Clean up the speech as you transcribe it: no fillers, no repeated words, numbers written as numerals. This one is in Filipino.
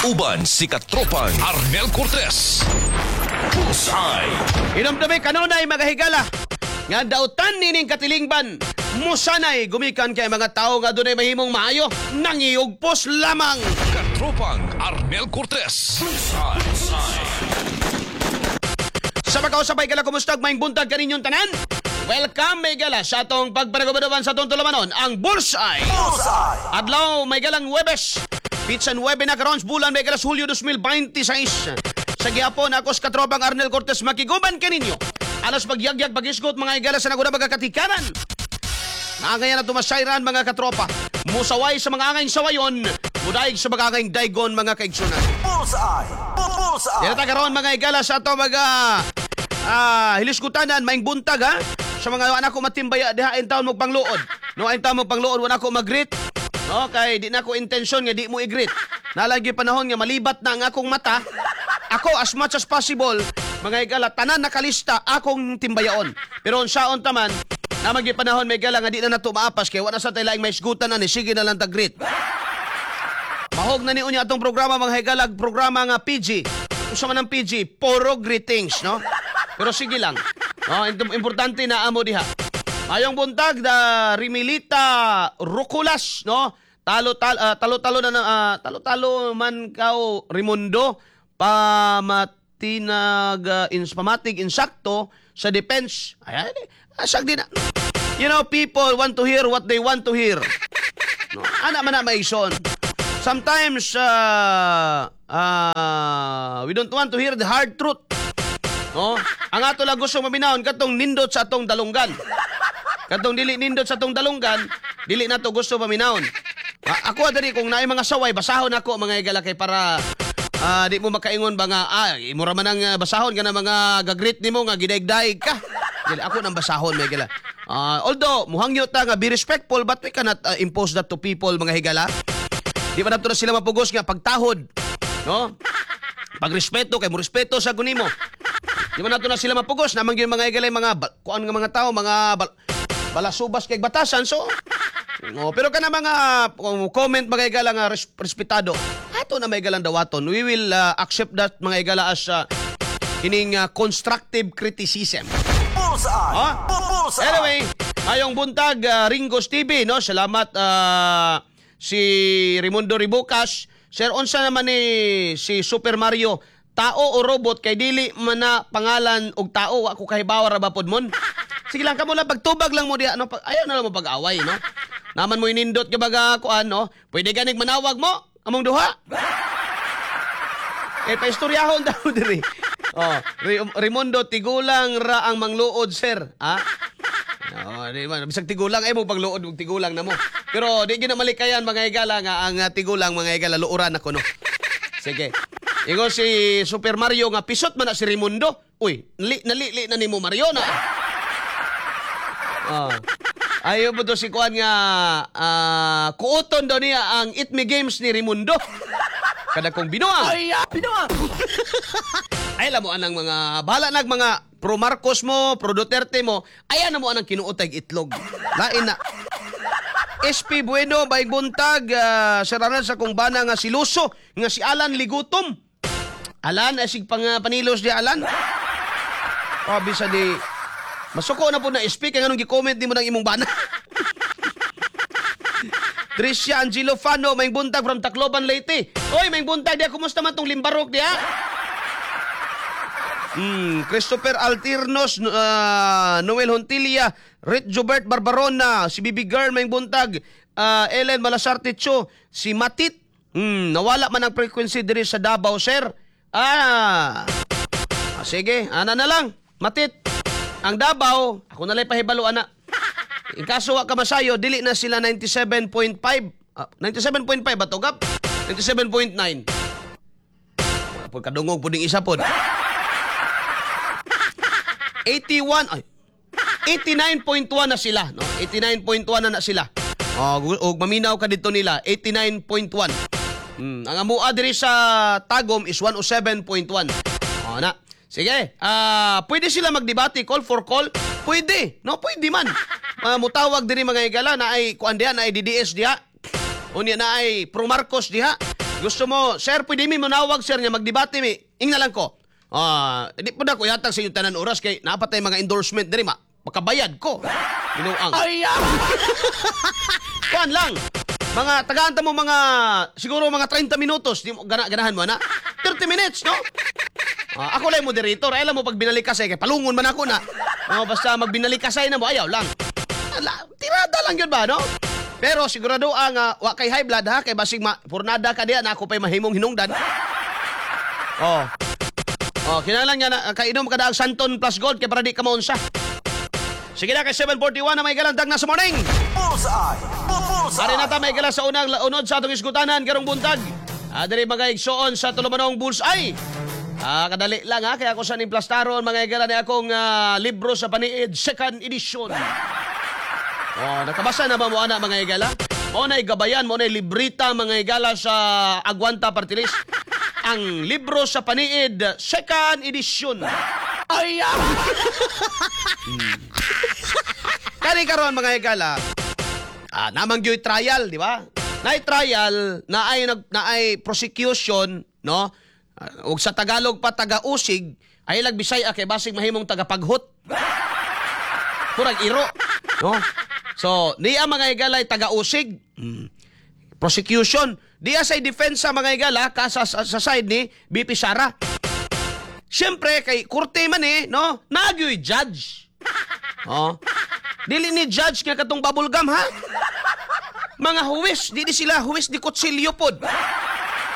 Uban si Katropang Arnel Cortez. Bullseye. Inamdami kanunay mga higala. Nga dautan nining katilingban. Musanay gumikan kay mga tao nga dunay mahimong maayo. Nangiugpos lamang. Katropang Arnel Cortez. Bullseye. Sa pagkausapay gala, kumusta maing buntag kaninyong tanan? Welcome may gala sa atong pagpanagubadoban sa atong tulamanon, ang Bullseye. Adlaw may galang Webes. Pitsan Webe na karon bulan may galas Hulyo 2026. Sa gihapon ako sa Katropang Arnel Cortez makiguban kaninyo. Alas pagyagyag pagisgot mga igala sa naguna magkatikanan. Angay na tumasayran mga katropa. Musaway sa mga angay sawayon. Mudaig sa mga angay daygon mga kaigsunan. Bullseye! Dito karon mga igala sa ato mga hilisgutanan, maing buntag ha. Sa mga anak ko matimbaya diha in taon mo pangluod. No in taon mo pangluod wala ko mag-greet. No kay di na ko intensyon nga di mo i-greet. Nalagi panahon nga malibat na ang akong mata. Ako as much as possible mga igala tanan nakalista akong timbayaon. Pero unsaon taman na magi panahon may igala nga di na nato maapas kay wala sa tay laing may isgutan na ni sige na lang tag-greet. Mahog na ni unya atong programa mga higalag, programa nga PG. Usa man ang PG, puro greetings, no? Pero sige lang. No, importante na amo diha. Mayong buntag da Rimilita Ruculas, no? Talo-talo man kao Raimundo pamatig insakto sa defense. Ay, asag din na. You know, people want to hear what they want to hear. No, ana man na maison. Sometimes we don't want to hear the hard truth. No? Ang ato lang gusto maminahon katong nindot sa atong dalunggan. Katong dili nindot sa atong dalunggan, dili nato gusto maminahon. Ako adiri kung naay mga saway basahon ako mga igala kay para di mo makaingon ba nga imura man ang basahon kana mga gagreet nimo nga gidaig-daig ka. Dili ako nang basahon mga igala. Although muhangyo ta nga be respectful but we cannot impose that to people mga higala. Di ba nato na sila mapugos nga pagtahod, no? Pagrespeto kay mo respeto sa kunimo. Di ba nato na sila mapugos namang gyud mga igalay mga kuan nga mga tao, mga balasubas kay batasan so. No, pero kana mga comment mga igala nga respetado. Ato na may igalang dawaton. We will accept that mga igala as kining constructive criticism. Bullseye! Anyway, ayong buntag Ringos TV, no? Salamat si Raimundo Ribucas. Sir, unsa naman ni si Super Mario, tao o robot kay dili man na pangalan og tao, ako kahibawa ra ba pod mon? Sige lang kamo lang pagtubag lang mo diha, no? Ayaw na lang mo pag-away, no? Naman mo inindot ka baga kuan, no? Pwede ganig manawag mo among duha. Paistoryahon daw diri. Raimundo tigulang ra ang mangluod, sir. Ha? Di ba? Bisag tigulang ay mo pagluod og tigulang na mo. Pero di gina malikayan mga igala nga ang tigulang mga igala luuran ako, no. Sige. Ingon si Super Mario nga pisot man na si Raimundo. Uy, nalili na nimo Mario na. Ayaw mo to si kuan nga kuoton daw niya ang Eat Me Games ni Raimundo. Kada kong binuang. Ay, binuang! Ay, alam mo anang mga bahala nag mga pro Marcos mo, pro Duterte mo, ayan na mo anang kinuotay itlog. Lain na. SP Bueno, baing buntag, saranan sa kong bana nga si Luso, nga si Alan Ligutom. Alan, asig pang panilos di Alan. Bisa di, masuko na po na SP, kaya nung gi-comment di mo ng imong bana. Tricia Angelo Fano, maing buntag from Tacloban, Leyte. Oy, maing buntag diya, kumusta man tong limbarok diya? Christopher Altirnos, Noel Hontilia, Rit Jobert Barbarona, si Bibi Girl, maing buntag, Ellen Malasarte Cho, si Matit, nawala man ang frequency diri sa Davao, sir. Sige, ana na lang, Matit. Ang Davao, ako na lang pahibalo, ana. In kaso wa ka masayo, dili na sila 97.5. 97.5 ba to, Gap? 97.9. Pag kadungog po ding isa po. 81, ay, 89.1 na sila. No? 89.1 na sila. Og maminaw ka dito nila, 89.1. Ang amua diri sa Tagum is 107.1. Na. Sige, pwede sila magdebate, call for call. Pwede, no? Pwede man. Mutawag diri mga igala na ay kuan diha, na ay DDS diha. Unya na ay Pro Marcos diha. Gusto mo, sir, pwede mi manawag, sir, nga magdebate mi. Ingna lang ko. Hindi po na ko yatag sa inyong tanan oras kay napatay mga endorsement diri makabayad ko. Binuang. Ay, Kuan lang. Mga tagaan mo mga siguro mga 30 minutos. Di mo ganahan mo na. 30 minutes, no? Ako lang moderator. Alam mo pag binalikasay kay palungon man ako na. Basta magbinalikasay na mo ayaw lang. Tirada lang yun ba, no? Pero sigurado ang wa kay high blood ha kay basig purnada ka diha na ako pay mahimong hinungdan. Kinahanglan nga na kainom ka daag Santon plus gold kay para di ka maunsa. Sige na kay 741 na may galandag na sa morning. Bullseye. Bullseye. Ari na ta may galas sa unang unod sa atong iskutanan karong buntag. Diri mga igsoon sa tulumanong bullseye. Kadali lang ha kaya ako sa nimplastaron mga igala ni akong libro sa paniid second edition. Nakabasa na ba mo ana mga igala? Mo na gabayan, mo na librita mga igala sa Agwanta Party List. Ang libro sa paniid second edition. ay, Kani karon mga igala, namang gyud trial, di ba? Naay trial, naay prosecution, no? Ug sa Tagalog pa taga-usig, ay lagbisay kay basig mahimong taga-paghut. Kurang iro, no? So, niya mga igala ay taga-usig. Prosecution, diya say defense sa mga igala sa side ni BP Sara. Siyempre kay kurte man no? Nagyoy judge. Dili ni judge nga katong bubblegum ha. Mga huwis, di sila huwis di kutsilyo pod.